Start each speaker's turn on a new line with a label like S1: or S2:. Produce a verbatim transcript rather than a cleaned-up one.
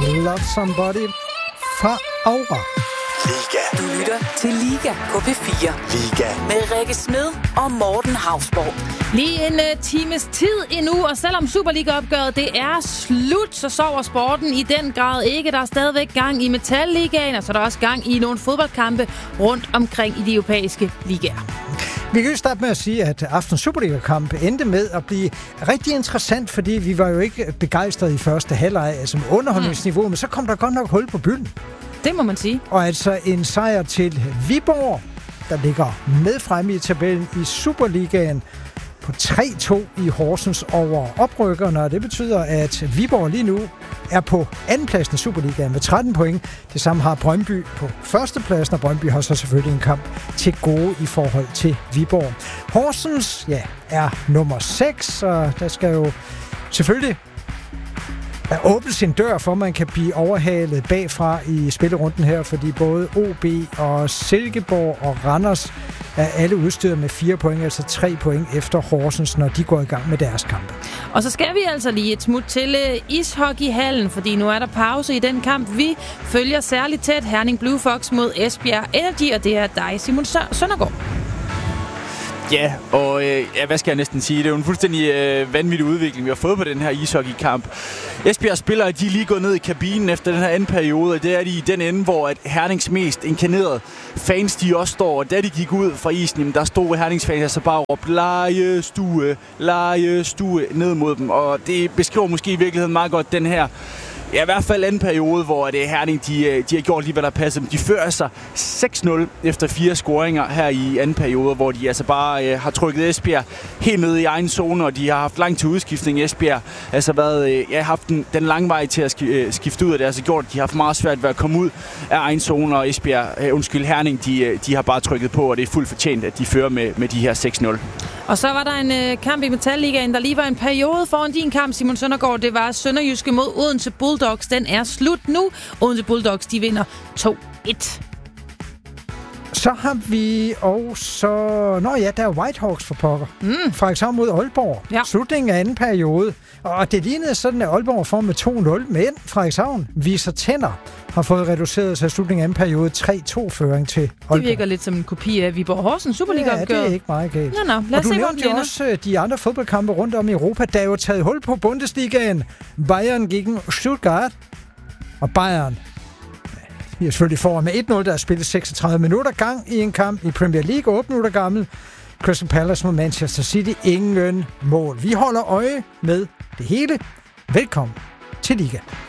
S1: Love Somebody fra Aura.
S2: Liga.
S3: Du lytter til Liga på P fire.
S2: Liga.
S3: Med Rikke Smed og Morten Hausborg.
S4: Lige en uh, times tid endnu, og selvom Superliga-opgøret det er slut, så sover sporten i den grad ikke. Der er stadigvæk gang i Metalligaen, og så er der også gang i nogle fodboldkampe rundt omkring i de europæiske ligaer.
S1: Vi kan jo starte med at sige, at aftens Superliga-kamp endte med at blive rigtig interessant, fordi vi var jo ikke begejstrede i første halvleg som underholdningsniveau, mm. men så kom der godt nok hul på bylden.
S4: Det må man sige.
S1: Og altså en sejr til Viborg, der ligger med fremme i tabellen i Superligaen på tre to i Horsens over oprykkerne, og det betyder, at Viborg lige nu er på andenpladsen i Superligaen med tretten point. Det samme har Brøndby på førstepladsen, og Brøndby har så selvfølgelig en kamp til gode i forhold til Viborg. Horsens, ja, er nummer seks, og der skal jo selvfølgelig at åbne sin dør for, at man kan blive overhalet bagfra i spillerunden her, fordi både O B og Silkeborg og Randers er alle udstyret med fire point, altså tre point efter Horsens, når de går i gang med deres kampe.
S4: Og så skal vi altså lige et smut til uh, ishockeyhallen, fordi nu er der pause i den kamp. Vi følger særligt tæt Herning Blue Fox mod Esbjerg Energy, og det er dig, Simon Søndergaard.
S5: Ja, og øh, ja, hvad skal jeg næsten sige? Det er jo en fuldstændig øh, vanvittig udvikling, vi har fået på den her ishockeykamp. Esbjerg spillere, de er lige gået ned i kabinen efter den her anden periode, og det er de i den ende, hvor at Hernings mest inkarnerede fans, de også står, og da de gik ud fra isen, jamen, der stod Hernings fans altså bare og råbte lejestue, lejestue ned mod dem, og det beskriver måske i virkeligheden meget godt den her, ja, i hvert fald anden periode, hvor det Herning, de, de har gjort lige, hvad der passer dem. De fører sig seks nul efter fire scoringer her i anden periode, hvor de altså bare øh, har trykket Esbjerg helt ned i egen zone, og de har haft lang til udskiftning. Esbjerg altså været, øh, ja, haft den, den lange vej til at skifte ud, og det har altså gjort, at de har haft meget svært ved at komme ud af egen zone, og Esbjerg, øh, undskyld, Herning, de, de har bare trykket på, og det er fuldt fortjent, at de fører med, med de her seks nul.
S4: Og så var der en øh, kamp i Metalligaen, der lige var en periode foran din kamp, Simon Søndergaard. Det var Sønderjyske mod Odense Bulldogs. Den er slut nu. Odense Bulldogs, de vinder to et.
S1: Så har vi også... Nå ja, der er Whitehawks for pokker. Mm. Frederikshavn mod Aalborg. Ja. Slutningen af anden periode. Og det lignede sådan, at Aalborg får med to nul. Men Frederikshavn viser tænder. Har fået reduceret sig slutningen af anden periode tre to-føring til Aalborg.
S4: Det virker lidt som en kopi af Viborg Horsens Superliga-opgør.
S1: Ja, det er ikke meget galt.
S4: Nå, nå. Lad os
S1: og
S4: se,
S1: du nævnte jo også de andre fodboldkampe rundt om i Europa, der er jo taget hul på Bundesligaen. Bayern gegen Stuttgart. Og Bayern, vi er selvfølgelig foran med et nul, der er spillet seksogtredive minutter gang i en kamp i Premier League, otte minutter gammel. Crystal Palace mod Manchester City, ingen mål. Vi holder øje med det hele. Velkommen til Liga.